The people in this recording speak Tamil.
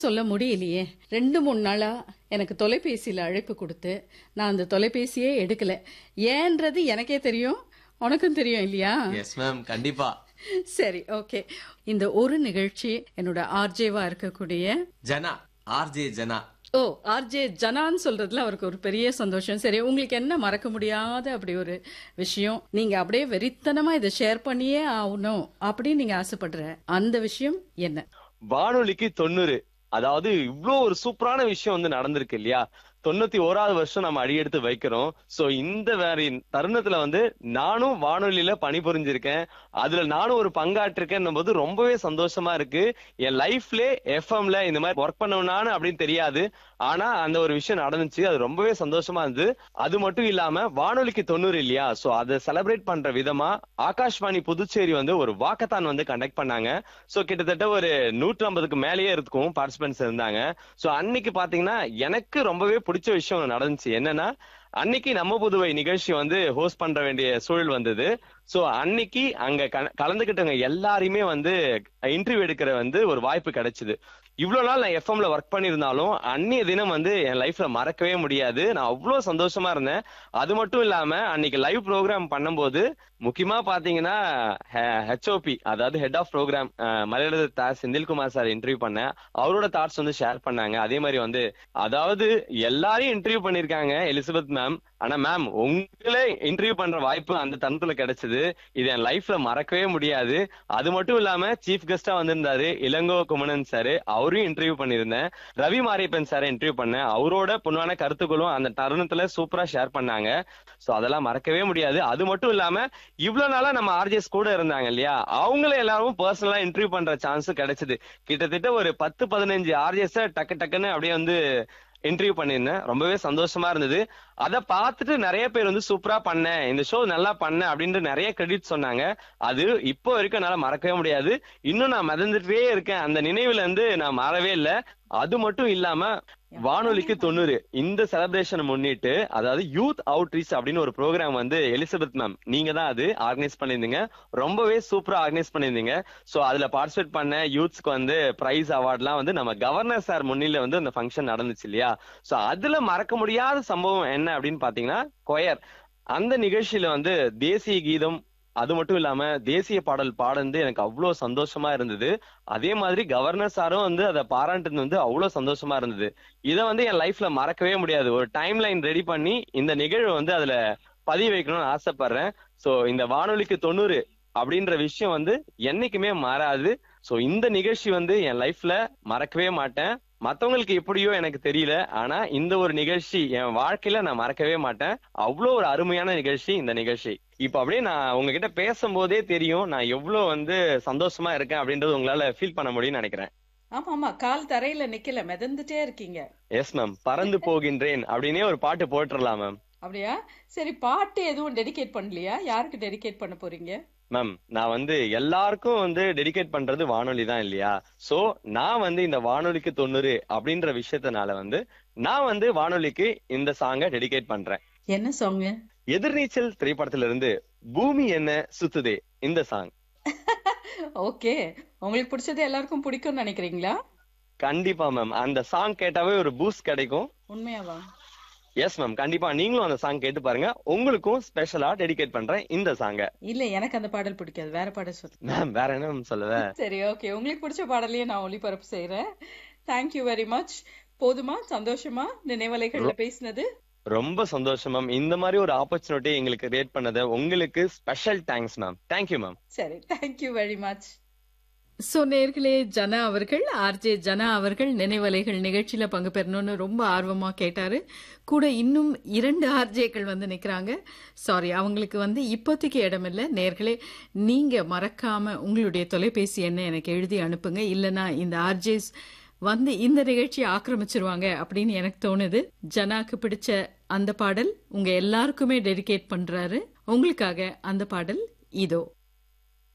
சொல்ல முடியலையே. 2, 3 நாளா எனக்கு தொலைபேசியில அழைப்பு குடுத்து, நான் அந்த தொலைபேசியே எடுக்கல. ஏன்றது எனக்கே தெரியும். உனக்கும் தெரியும் இல்லையா? எஸ் மேம், கண்டிப்பா. சரி, ஓகே. இந்த ஒரு நிகழ்ச்சி என்னோட ஆர்ஜேவா இருக்கக்கூடிய ஜனா, ஆர்ஜே ஜனா. ஓ, ஆர்ஜே ஜனான்னு சொல்றதுல அவருக்கு ஒரு பெரிய சந்தோஷம். சரி, உங்களுக்கு என்ன மறக்க முடியாத அப்படி ஒரு விஷயம், நீங்க அப்படியே வெறித்தனமா இதை ஷேர் பண்ணியே ஆகணும் அப்படின்னு நீங்க ஆசைப்படுற அந்த விஷயம் என்ன? வானொலிக்கு 90. அதாவது இவ்ளோ ஒரு சூப்பரான விஷயம் வந்து நடந்திருக்கு இல்லையா? 91வது வருஷம் நம்ம அடியெடுத்து வைக்கிறோம். சோ இந்த வேற தருணத்துல வந்து நானும் வானொலியில பணிபுரிஞ்சிருக்கேன். அதுல நானும் ஒரு பங்காற்றிருக்கேன் போது ரொம்பவே சந்தோஷமா இருக்கு. என் லைஃப்ல எஃப்எம்ல இந்த மாதிரி ஒர்க் பண்ணணும்னு அப்படின்னு தெரியாது. ஆனா அந்த ஒரு விஷயம் நடந்துச்சு. அது ரொம்பவே சந்தோஷமா இருந்தது. அது மட்டும் இல்லாம வானொலிக்கு 90 இல்லையா? சோ அதை செலிப்ரேட் பண்ற விதமா ஆகாஷ்வாணி புதுச்சேரி வந்து ஒரு வாக்கத்தான் வந்து கண்டக்ட் பண்ணாங்க. சோ கிட்டத்தட்ட ஒரு 150க்கு மேலேயே இருக்கும் பார்ட்டிசிபென்ட்ஸ் இருந்தாங்க. சோ அன்னைக்கு பாத்தீங்கன்னா எனக்கு ரொம்பவே பிடிச்ச விஷயம் நடந்துச்சு. என்னன்னா, அன்னைக்கு நம்ம புதுவை நிகழ்ச்சி வந்து ஹோஸ்ட் பண்ற வேண்டிய சூழல் வந்தது. சோ அன்னைக்கு அங்க கலந்துகிட்டவங்க எல்லாரையுமே வந்து இன்டர்வியூ எடுக்கிற வந்து ஒரு வாய்ப்பு கிடைச்சது. இவ்வளவு நாள் நான் எஃப்எம்ல ஒர்க் பண்ணிருந்தாலும் அன்னைய தினம் வந்து என் லைஃப்ல மறக்கவே முடியாது. நான் அவ்வளவு சந்தோஷமா இருந்தேன். அது மட்டும் இல்லாம அன்னைக்கு லைவ் ப்ரோக்ராம் பண்ணும்போது முக்கியமா பாத்தீங்கன்னா ஹெச்ஓபி, அதாவது ஹெட் ஆஃப் ப்ரோக்ராம், மலையாள செந்தில்குமார் சார் இன்டர்வியூ பண்ணேன். அவரோட தாட்ஸ் வந்து ஷேர் பண்ணாங்க. அதே மாதிரி வந்து அதாவது எல்லாரையும் இன்டர்வியூ பண்ணிருக்காங்க எலிசபெத் மேம். ஆனா மேம் உங்களே இன்டர்வியூ பண்ற வாய்ப்பு அந்த தருணத்துல கிடைச்சது. இது என் லைஃப்ல மறக்கவே முடியாது. அது மட்டும் இல்லாம சீஃப் கெஸ்டா வந்திருந்தாரு இளங்கோ குமணன் சாரு. அவரையும் இன்டர்வியூ பண்ணிருந்தேன். ரவி மாரியப்பன் சாரை இன்டர்வியூ பண்ணேன். அவரோட பொண்ணான கருத்துக்களும் அந்த தருணத்துல சூப்பரா ஷேர் பண்ணாங்க. சோ அதெல்லாம் மறக்கவே முடியாது. அது மட்டும் இல்லாம இவ்வளவு நாளா நம்ம ஆர்ஜேஸ் கூட இருந்தாங்க இல்லையா, அவங்கள எல்லாரும் பர்சனலா இன்டர்வியூ பண்ற சான்ஸ் கிடைச்சது. கிட்டத்தட்ட ஒரு 10-15 ஆர்ஜேஸ் டக்கு டக்குன்னு அப்படியே வந்து இன்டர்வியூ பண்ணிருந்தேன். ரொம்பவே சந்தோஷமா இருந்தது. அதை பார்த்துட்டு நிறைய பேர் வந்து சூப்பரா பண்ணேன், இந்த ஷோ நல்லா பண்ண அப்படின்ட்டு நிறைய கிரெடிட் சொன்னாங்க. அது இப்போ வரைக்கும் என்னால மறக்கவே முடியாது. இன்னும் நான் மிதந்துட்டே இருக்கேன். அந்த நினைவுல இருந்து நான் மாறவே இல்லை. அது மட்டும் இல்லாம வானொலிக்கு 90 இந்த செலிப்ரேஷன் முன்னிட்டு, அதாவது யூத் அவுட்ரீச் அப்படின்னு ஒரு ப்ரோக்ராம் வந்து எலிசபெத் மேம் நீங்க தான் அது ஆர்கனைஸ் பண்ணிருந்தீங்க. ரொம்பவே சூப்பரா ஆர்கனைஸ் பண்ணிருந்தீங்க. சோ அதுல பார்ட்டிசிபேட் பண்ண யூத்ஸ்க்கு வந்து பிரைஸ் அவார்ட்லாம் வந்து நம்ம கவர்னர் சார் முன்னில வந்து அந்த ஃபங்க்ஷன் நடந்துச்சு இல்லையா? சோ அதுல மறக்க முடியாத சம்பவம் என்ன அப்படின்னு பாத்தீங்கன்னா, கொயர் அந்த நிகழ்ச்சியில வந்து தேசிய கீதம், அது மட்டும் இல்லாம தேசிய பாடல் பாடுறது எனக்கு அவ்வளவு சந்தோஷமா இருந்தது. அதே மாதிரி கவர்னர் சாரும் வந்து அதை பாராட்டுறது வந்து அவ்வளவு சந்தோஷமா இருந்தது. இதை வந்து என் லைஃப்ல மறக்கவே முடியாது. ஒரு டைம் லைன் ரெடி பண்ணி இந்த நிகழ்வு வந்து அதுல பதிவு வைக்கணும்னு ஆசைப்படுறேன். சோ இந்த வானொலிக்கு 90 அப்படின்ற விஷயம் வந்து என்னைக்குமே மாறாது. சோ இந்த நிகழ்ச்சி வந்து என் லைஃப்ல மறக்கவே மாட்டேன். மத்தவங்களுக்கு எப்படியோ எனக்கு தெரியல. ஆனா இந்த ஒரு நிகழ்ச்சி என் வாழ்க்கையில நான் மறக்கவே மாட்டேன். அவ்வளவு ஒரு அருமையான நிகழ்ச்சி இந்த நிகழ்ச்சி. இப்ப அப்படியே நான் உங்ககிட்ட பேசும்போதே தெரியும் நான் எவ்வளவு வந்து சந்தோஷமா இருக்கேன் அப்படின்றது உங்களால ஃபீல் பண்ண முடியும்னு நினைக்கிறேன். ஆமா ஆமா, கால் தரையில நிக்கல, மிதந்துட்டே இருக்கீங்க. எஸ் மேம், பறந்து போகின்றேன் அப்படின்னே ஒரு பாட்டு போட்டுடலாம் மேம். அப்படியா? சரி, பாட்டு எதுவும் டெடிகேட் பண்ணலையா? யாருக்கு டெடிகேட் பண்ண போறீங்க? மேம் நான் வந்து எல்லாருக்கும் வந்து டெடிகேட் பண்றது வானொலி தான் இல்லையா? சோ நான் வந்து இந்த வானொலிக்கு 90 அப்படின்ற விஷயத்தினால வந்து நான் வந்து வானொலிக்கு இந்த சாங்கை டெடிகேட் பண்றேன். என்ன சாங்? எதிர்நீச்சல் திரைப்படத்துல இருந்து பூமி என்ன சுத்துதே இந்த சாங். ஓகே, உங்களுக்கு பிடிச்சது எல்லாருக்கும் பிடிக்கும்னு நினைக்கிறீங்களா? கண்டிப்பா மேம், அந்த சாங் கேட்டாவே ஒரு பூஸ்ட் கிடைக்கும். உண்மையாவா? எஸ் மேம், கண்டிப்பா நீங்களும் அந்த சாங் கேட்டு பாருங்க. உங்களுக்கும் ஸ்பெஷலா டெடிகேட் பண்றேன் இந்த சாங்க. இல்ல, எனக்கு அந்த பாடல் பிடிக்காது, வேற பாடல் சொல்லு. மேம் வேற என்ன மேம் சொல்லுவேன்? சரி, ஓகே, உங்களுக்கு பிடிச்ச பாடலையே நான் ஒளிபரப்பு செய்யறேன். Thank you very much. போதுமா? சந்தோஷமா நினைவலைகள்ல பேசினது? ரொம்ப சந்தோஷம் மேம். இந்த மாதிரி ஒரு ஆப்பர்ச்சுனிட்டி எங்களுக்கு கிரியேட் பண்ணது உங்களுக்கு special thanks ma'am. Thank you ma'am. சரி, தேங்க்யூ வெரி மச். சோ நேர்களே, ஜனா அவர்கள், ஆர்ஜே ஜனா அவர்கள் நினைவலைகள் நிகழ்ச்சியில பங்கு பெறணும்னு ரொம்ப ஆர்வமா கேட்டாரு. கூட இன்னும் 2 ஆர்ஜேக்கள் வந்து நிக்கிறாங்க. சாரி, அவங்களுக்கு வந்து இப்போதைக்கு இடம் இல்லை. நேர்களே, நீங்க மறக்காம உங்களுடைய தொலைபேசி எண்ணை எனக்கு எழுதி அனுப்புங்க. இல்லைன்னா இந்த ஆர்ஜேஸ் வந்து இந்த நிகழ்ச்சியை ஆக்கிரமிச்சிருவாங்க அப்படின்னு எனக்கு தோணுது. ஜனாக்கு பிடிச்ச அந்த பாடல் உங்க எல்லாருக்குமே டெடிகேட் பண்றாரு. உங்களுக்காக அந்த பாடல் இதோ.